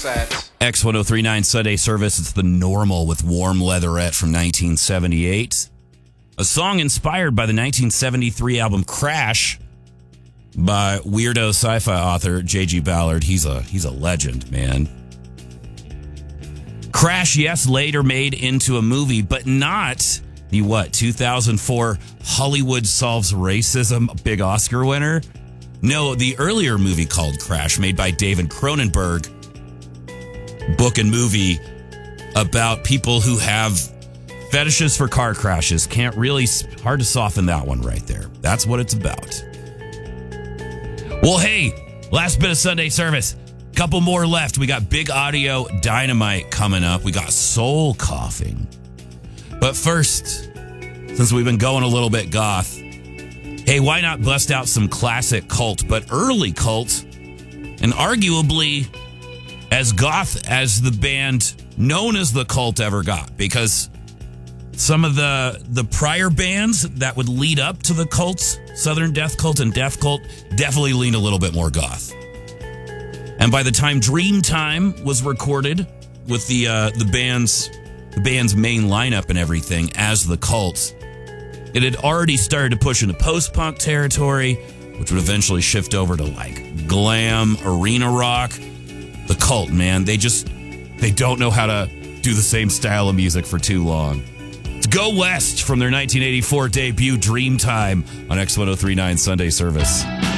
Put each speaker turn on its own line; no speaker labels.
set.
X1039 Sunday Service. It's The Normal with Warm Leatherette from 1978. A song inspired by the 1973 album Crash by weirdo sci-fi author J.G. Ballard. He's a legend, man. Crash, yes, later made into a movie, but not the 2004 Hollywood Solves Racism big Oscar winner? No, the earlier movie called Crash, made by David Cronenberg. Book and movie about people who have fetishes for car crashes. Hard to soften that one right there. That's what it's about. Well, hey, last bit of Sunday service. Couple more left. We got Big Audio Dynamite coming up. We got Soul Coughing. But first, since we've been going a little bit goth, hey, why not bust out some classic Cult, but early Cult, and arguably as goth as the band known as the Cult ever got, because some of the prior bands that would lead up to the Cults, Southern Death Cult and Death Cult, definitely leaned a little bit more goth. And by the time Dreamtime was recorded with the band's main lineup and everything as the Cult, it had already started to push into post-punk territory, which would eventually shift over to like glam, arena rock. The Cult, man, they don't know how to do the same style of music for too long. It's Go West from their 1984 debut Dreamtime on X1039 Sunday Service.